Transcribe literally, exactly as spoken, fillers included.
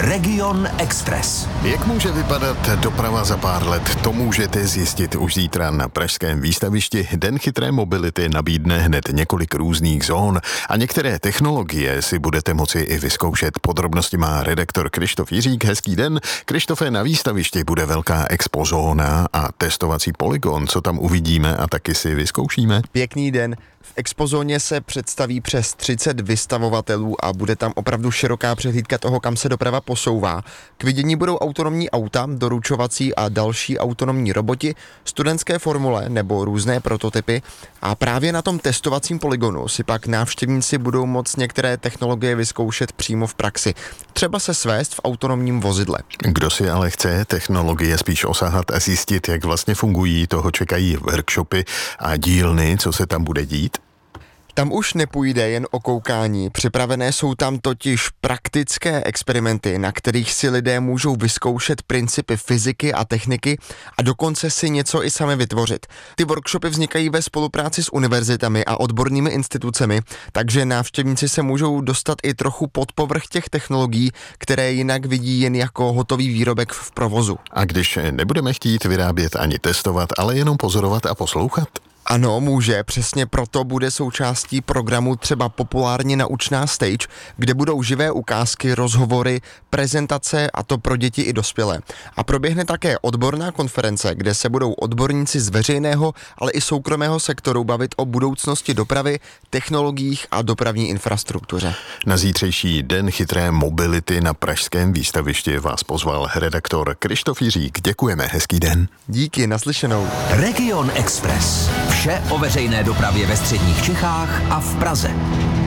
Region Express. Jak může vypadat doprava za pár let, to můžete zjistit už zítra na pražském výstavišti. Den chytré mobility nabídne hned několik různých zón a některé technologie si budete moci i vyzkoušet. Podrobnosti má redaktor Krištof Jiřík. Hezký den. Krištofe, na výstavišti bude velká expozóna a testovací polygon. Co tam uvidíme a taky si vyzkoušíme? Pěkný den. V expozóně se představí přes třicet vystavovatelů a bude tam opravdu široká přehlídka toho, kam se doprava posouvá. K vidění budou autonomní auta, doručovací a další autonomní roboti, studentské formule nebo různé prototypy a právě na tom testovacím polygonu si pak návštěvníci budou moct některé technologie vyzkoušet přímo v praxi. Třeba se svést v autonomním vozidle. Kdo si ale chce technologie spíš osahat a zjistit, jak vlastně fungují, toho čekají workshopy a dílny, co se tam bude dít? Tam už nepůjde jen o koukání, připravené jsou tam totiž praktické experimenty, na kterých si lidé můžou vyzkoušet principy fyziky a techniky a dokonce si něco i sami vytvořit. Ty workshopy vznikají ve spolupráci s univerzitami a odbornými institucemi, takže návštěvníci se můžou dostat i trochu pod povrch těch technologií, které jinak vidí jen jako hotový výrobek v provozu. A když nebudeme chtít vyrábět ani testovat, ale jenom pozorovat a poslouchat? Ano, může, přesně proto bude součástí programu třeba populárně naučná stage, kde budou živé ukázky, rozhovory, prezentace a to pro děti i dospělé. A proběhne také odborná konference, kde se budou odborníci z veřejného, ale i soukromého sektoru bavit o budoucnosti dopravy, technologiích a dopravní infrastruktuře. Na zítřejší Den chytré mobility na pražském výstavišti vás pozval redaktor Krištof Jiřík. Děkujeme, hezký den. Díky, naslyšenou. Region Express. Vše o veřejné dopravě ve středních Čechách a v Praze.